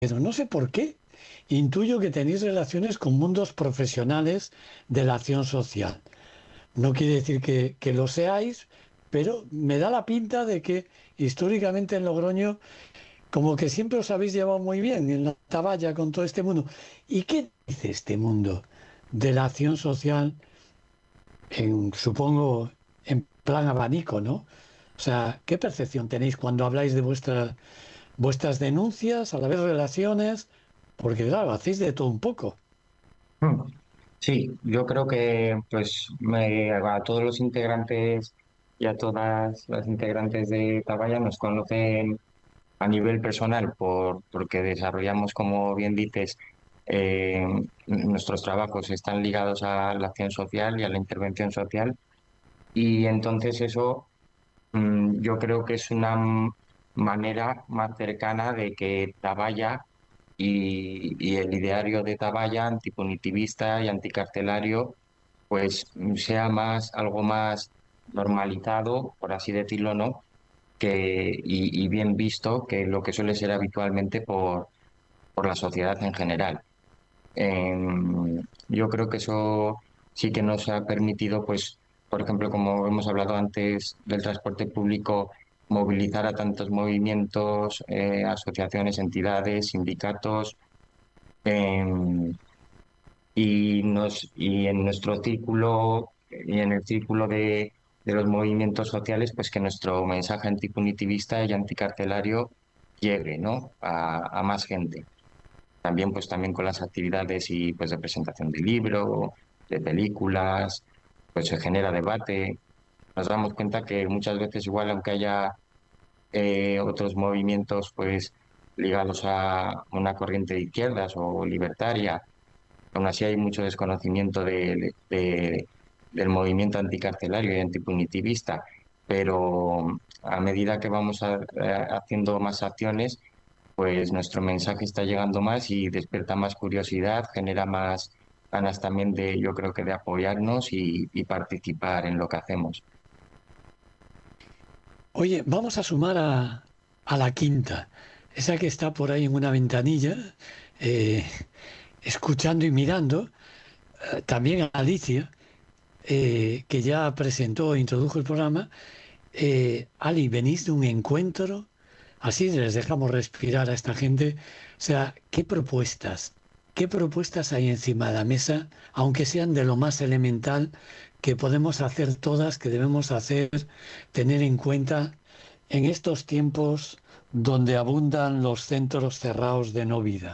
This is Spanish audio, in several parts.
pero no sé por qué. Intuyo que tenéis relaciones con mundos profesionales de la acción social. No quiere decir que lo seáis, pero me da la pinta de que históricamente en Logroño como que siempre os habéis llevado muy bien en la Taballa con todo este mundo. ¿Y qué dice este mundo de la acción social supongo, en plan abanico, ¿no? O sea, ¿qué percepción tenéis cuando habláis de vuestras denuncias, a la vez relaciones? Porque claro, hacéis de todo un poco. Mm. Sí, yo creo que a todos los integrantes y a todas las integrantes de Tabaya nos conocen a nivel personal porque desarrollamos, como bien dices, eh, nuestros trabajos están ligados a la acción social y a la intervención social y entonces eso yo creo que es una manera más cercana de que Tabaya y el ideario de Tabaya, antipunitivista y anticarcelario, pues sea algo más normalizado, por así decirlo, ¿no? Y bien visto que lo que suele ser habitualmente por la sociedad en general. Yo creo que eso sí que nos ha permitido, pues, por ejemplo, como hemos hablado antes del transporte público, movilizar a tantos movimientos, asociaciones, entidades, sindicatos, em, y en nuestro círculo y en el círculo de los movimientos sociales, pues que nuestro mensaje antipunitivista y anticarcelario llegue, ¿no? A más gente. También, pues también con las actividades y pues de presentación de libro, de películas, pues se genera debate. Nos damos cuenta que muchas veces igual, aunque haya otros movimientos pues ligados a una corriente de izquierdas o libertaria, aún así hay mucho desconocimiento del movimiento anticarcelario y antipunitivista, pero a medida que vamos haciendo más acciones, pues nuestro mensaje está llegando más y despierta más curiosidad, genera más ganas también de, yo creo que de apoyarnos y participar en lo que hacemos. Oye, vamos a sumar a la quinta, esa que está por ahí en una ventanilla, eh, escuchando y mirando. También a Alicia, que ya presentó e introdujo el programa. Ali, venís de un encuentro, así les dejamos respirar a esta gente. O sea, qué propuestas hay encima de la mesa, aunque sean de lo más elemental que podemos hacer todas, que debemos hacer, tener en cuenta en estos tiempos donde abundan los centros cerrados de no vida.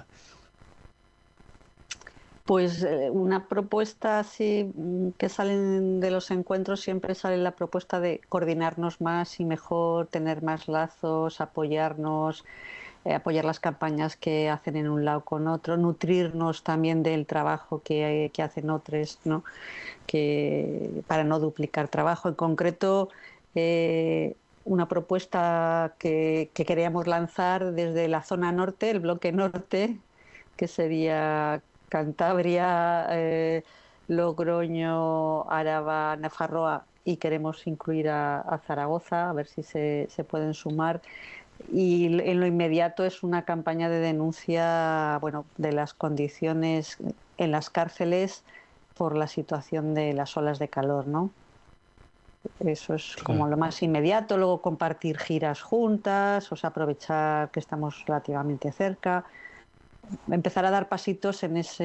Pues una propuesta así que salen de los encuentros siempre sale la propuesta de coordinarnos más y mejor, tener más lazos, apoyarnos, apoyar las campañas que hacen en un lado con otro, nutrirnos también del trabajo que hacen otros, ¿no? Que, para no duplicar trabajo. En concreto, una propuesta que queríamos lanzar desde la zona norte, el bloque norte, que sería Cantabria, Logroño, Araba, Nafarroa, y queremos incluir a Zaragoza, a ver si se pueden sumar. Y en lo inmediato es una campaña de denuncia, bueno, de las condiciones en las cárceles por la situación de las olas de calor, ¿no? Eso es como Claro. lo más inmediato. Luego compartir giras juntas, o sea, aprovechar que estamos relativamente cerca, empezar a dar pasitos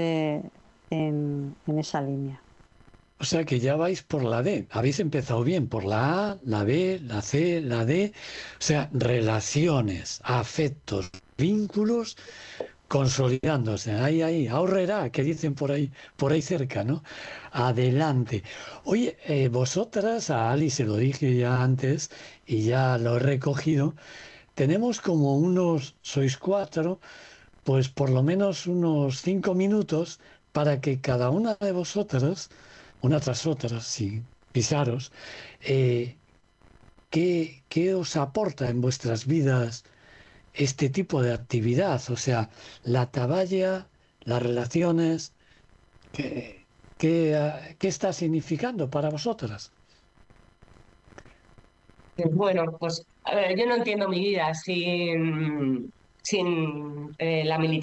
en esa línea. O sea que ya vais por la D. Habéis empezado bien por la A, la B, la C, la D. O sea, relaciones, afectos, vínculos consolidándose. Ahí, ahorrará, que dicen por ahí cerca, ¿no? Adelante. Oye, vosotras, a Ali se lo dije ya antes y ya lo he recogido. Tenemos como sois cuatro, pues por lo menos unos 5 minutos para que cada una de vosotras, una tras otra, sin pisaros, eh, ¿qué os aporta en vuestras vidas este tipo de actividad? O sea, la taballa, las relaciones, ¿qué está significando para vosotras? Bueno, pues a ver, yo no entiendo mi vida sin, sin la militancia